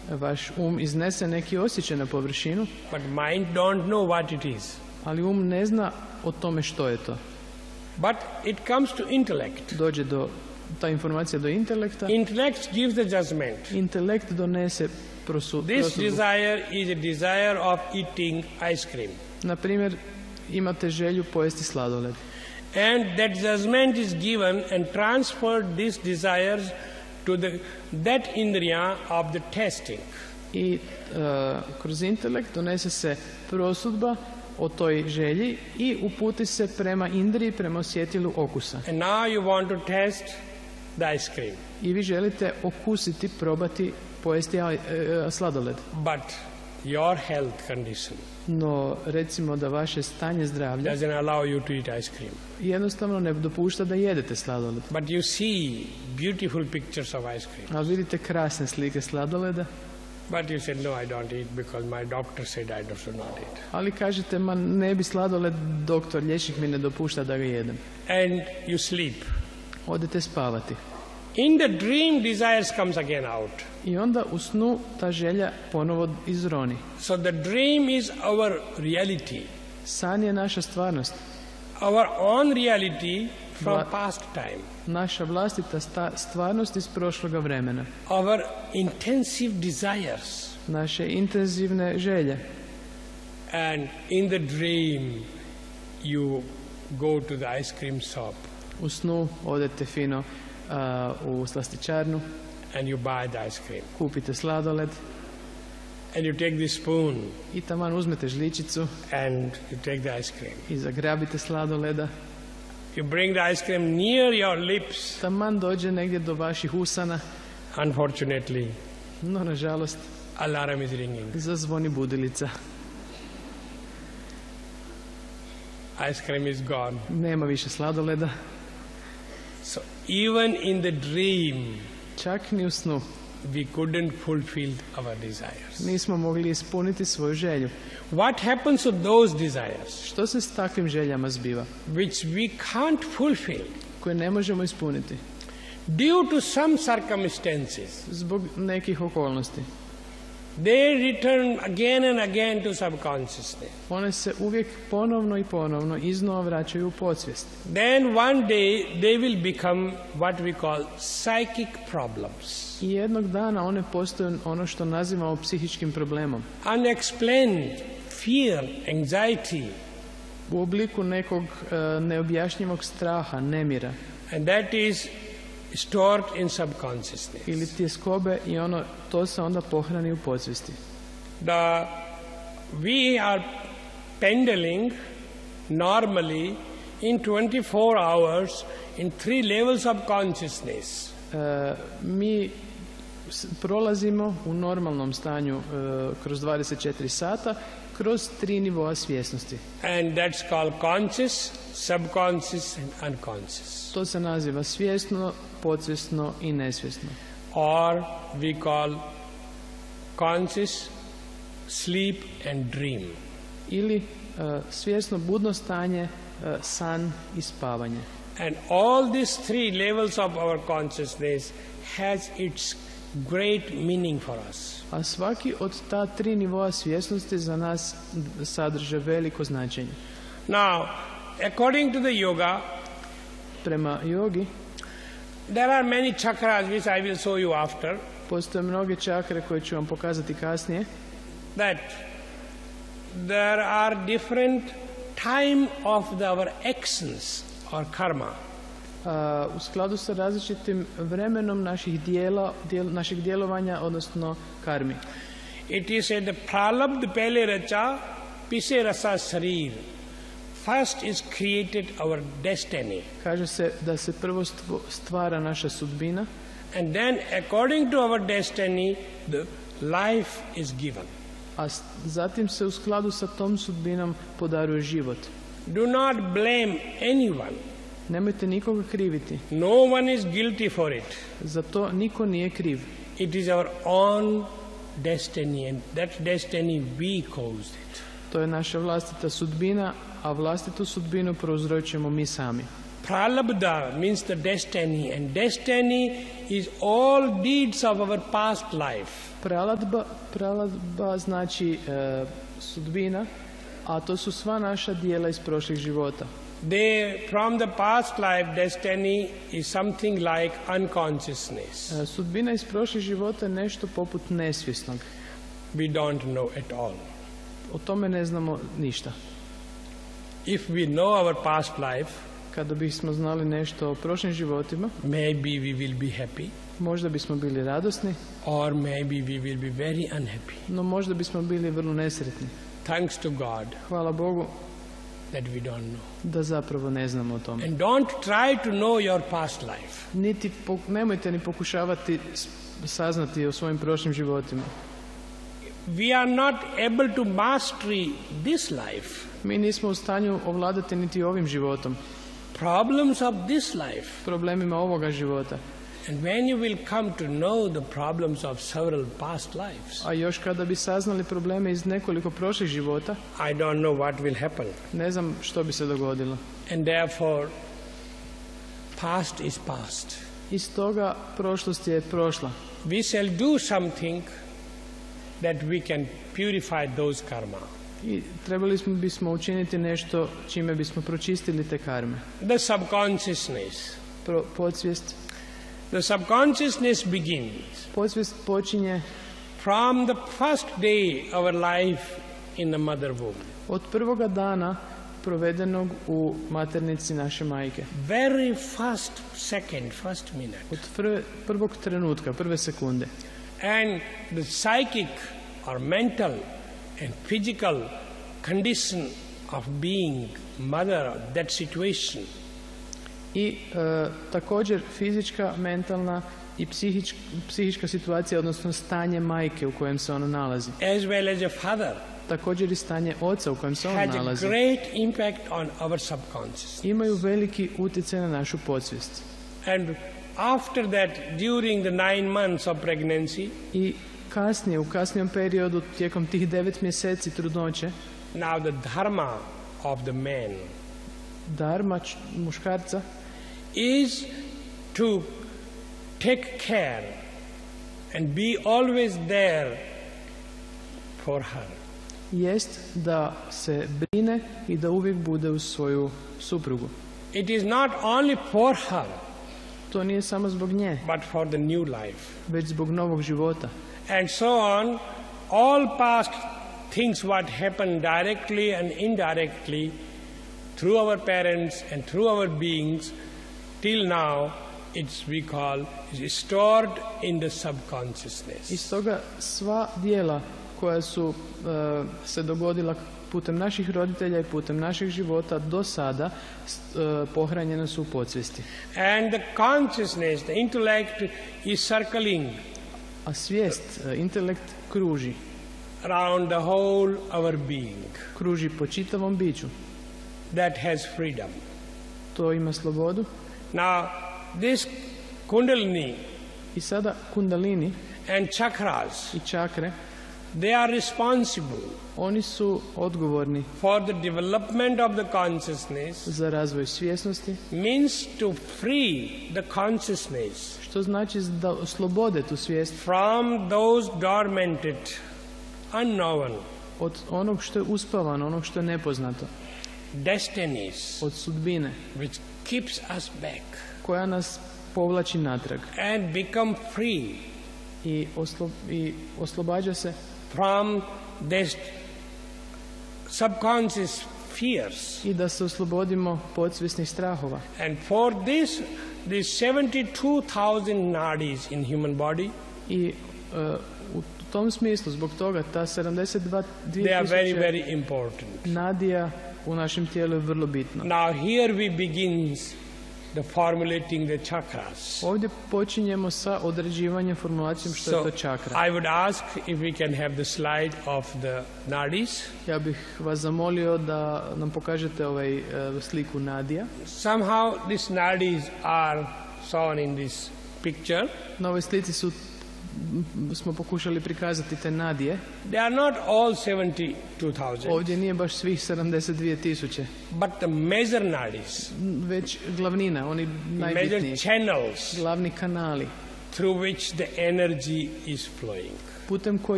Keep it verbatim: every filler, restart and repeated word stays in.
Vaš um iznese neki osjećaj na površinu, but mind don't know what it is. ali um ne zna o tome što je to. But it comes to intellect. Dođe do, ta informacija do intelekta. Intellect gives the judgment. Intelekt donese prosu, This prosudbu. desire is a desire of eating ice cream. Na primjer, imate želju pojesti sladoled. And that judgment is given and transferred these desires to the, that indriya of the tasting. I uh, kroz intelekt donese se prosudba o toj želji i uputi se prema indriji, prema osjetilu okusa. And now you want to taste the ice cream. I vi želite okusiti, probati, pojesti uh, sladoled. But your health condition No, recimo da vaše stanje zdravlja doesn't allow you to eat ice cream. jednostavno ne dopušta da jedete sladoled. But you see beautiful pictures of ice cream. Ali vidite krasne slike sladoleda, But you said, no, I don't eat because my doctor said I should not eat. ali kažete, ma ne bi sladoled, doktor, liječnik mi ne dopušta da ga jedem. And you sleep. Odete spavati. In the dream, desires comes again out. I onda u snu ta želja ponovo izroni. So the dream is our reality, San je naša stvarnost, our own reality from Vla- past time, naša vlastita sta- stvarnost iz prošloga vremena, our intensive desires. naše intenzivne želje. And in the dream, you go to the ice cream shop U snu odete fino a, u slastičarnu, and you buy the ice cream. kupite sladoled And you take the spoon i taman uzmete žličicu and you take the ice cream. i zagrabite sladoleda. You bring the ice cream near your lips. Taman dođe negdje do vaših usana, Unfortunately, no nažalost alarm is ringing. zazvoni budilica. Ice cream is gone. Nema više sladoleda. So even in the dream, Čak ni u snu we couldn't fulfill our desires. nismo mogli ispuniti svoju želju. What happens to those desires Što se s takvim željama zbiva, which we can't fulfill koje ne možemo ispuniti due to some circumstances? zbog nekih okolnosti? They return again and again to subconsciousness. One se uvijek ponovno i ponovno iznova vraćaju u podsvijest. Then one day they will become what we call psychic problems. I jednog dana one postaju ono što nazivamo psihičkim problemom. Unexplained fear, anxiety, U obliku nekog e, neobjašnjivog straha, nemira and that is stored in subconsciousness. ili tjeskobe i ono, to se onda pohrani u podsvijesti. The, we are pendling normally in twenty-four hours in three levels of consciousness. E, mi s- prolazimo u normalnom stanju e, kroz dvadeset četiri sata kroz tri nivoa svjesnosti. And that's called conscious, subconscious and unconscious. To se naziva svjesno, podsvjesno i nesvjesno. Or we call conscious, sleep and dream. Ili e, svjesno budno stanje, e, san i spavanje. And all these three levels of our consciousness has its great meaning for us. A svaki od ta tri nivoa svjesnosti za nas sadrže veliko značenje. Now, according to the yoga, Prema jogi there are many chakras which I will show you after, postoje mnoge čakre koje ću vam pokazati kasnije. that there are different time of the, our actions or karma. A, u skladu sa različitim vremenom naših dijela, dijel, našeg djelovanja, odnosno karmi. It is said, pralabd pele racha, pise rasa sharir. First is created our destiny. Kaže se da se prvo stvo- stvara naša sudbina, And then according to our destiny, the life is given. a s- zatim se u skladu sa tom sudbinom podaruje život. Do not blame anyone. Nemojte nikoga kriviti, No one is guilty for it. za to niko nije kriv. It is our own destiny, and that destiny we caused it. To je naša vlastita sudbina, a vlastitu sudbinu prouzročujemo mi sami. Pralabdha means the destiny, and destiny is all deeds of our past life. Praladba, praladba znači e, sudbina, a to su sva naša dijela iz prošlih života. They, from the past life, destiny is something like unconsciousness. E, sudbina iz prošlih života je nešto poput nesvjesnog. We don't know at all. O tome ne znamo ništa. If we know our past life, Kada bismo znali nešto o prošlim životima, maybe we will be happy, možda bismo bili radosni, or maybe we will be very unhappy. no možda bismo bili vrlo nesretni. Thanks to God Hvala Bogu that we don't know. da zapravo ne znamo o tome. And don't try to know your past life. Niti, pok- nemojte ni pokušavati s- saznati o svojim prošlim životima. We are not able to master this life. Mi nismo u stanju ovladati niti ovim životom, Problems of this life. problemima ovoga života. And when you will come to know the problems of several past lives, A još kada bi saznali probleme iz nekoliko prošlih života, I don't know what will happen. ne znam što bi se dogodilo. And therefore, past is past. Iz toga prošlost je prošla. We shall do something that we can purify those karma. I trebali smo, bismo učiniti nešto čime bismo pročistili te karme. The subconsciousness. Pro, podsvijest. The subconsciousness begins Podsvijest počinje from the first day of our life in the mother womb. od prvoga dana provedenog u maternici naše majke. Very first second, first minute. Od prve, prvog trenutka, prve sekunde. And the psychic or mental and physical condition of being mother of that situation I e, također fizička, mentalna i psihička, psihička situacija, odnosno stanje majke u kojem se ona nalazi. as well as a father Također i stanje oca u kojem se on has a nalazi. great impact on our subconscious. Imaju veliki utjecaj na našu podsvijest. And after that, during the nine months of pregnancy, I kasnije, u kasnijem periodu, tijekom tih devet mjeseci trudnoće, now the dharma of the man dharma č- muškarca is to take care and be always there for her. jest da se brine i da uvijek bude uz svoju suprugu. It is not only for her, To nije samo zbog nje, but for the new life. već zbog novog života. And so on, all past things what happened directly and indirectly through our parents and through our beings till now, it's we call is stored in the subconsciousness. I stoga sva dijela koja su e, se dogodila putem naših roditelja i putem naših života do sada s- e, pohranjena su u podsvijesti. And the consciousness, the intellect is circling A svijest, e, intelekt kruži, around the whole our being kruži po čitavom biću. that has freedom. To ima slobodu. Now, this kundalini I sada kundalini and chakras, i čakre, they are responsible oni su odgovorni for the development of the consciousness, za razvoj svjesnosti, means to free the consciousness što znači da oslobode tu svijest from those dormanted, unknown od onog što je uspavano, onog što je nepoznato, destinies od sudbine which keeps us back koja nas povlači natrag and become free i, oslo, i oslobađa se from this subconscious fears. i da se oslobodimo podsvjesnih strahova. And for this, these seventy-two thousand nadis in human body, I e, u tom smislu, zbog toga, ta sedamdeset dva they are very, tisuće very important. nadija u našem tijelu je vrlo bitna. Now here we begins the formulating the chakras. Ovdje počinjemo sa određivanjem, formulacijom što je So to čakra. I would ask if we can have the slide of the nadis. Ja bih vas zamolio da nam pokažete ovaj e, sliku nadija. Somehow these nadis are shown in this picture. Na ovoj slici su smo pokušali prikazati te nadije. They are not all seventy-two thousand, Ovdje nije baš svih sedamdeset dvije tisuće, but the major nadis, već glavnina, oni major najbitniji, channels glavni kanali through which the energy is flowing. putem kojih